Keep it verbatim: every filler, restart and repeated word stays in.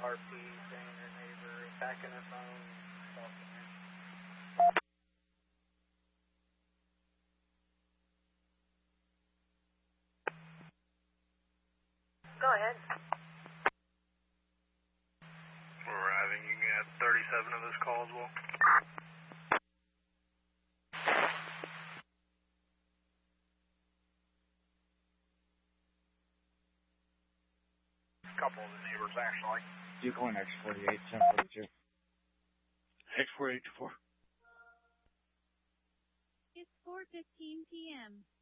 R P saying your neighbor is hacking their phone. Go ahead. We're arriving. You can have thirty-seven of those calls, Will. A couple of the neighbors, actually. Decoin X forty-eight, ten forty-two. X forty-eight to four. It's four fifteen p m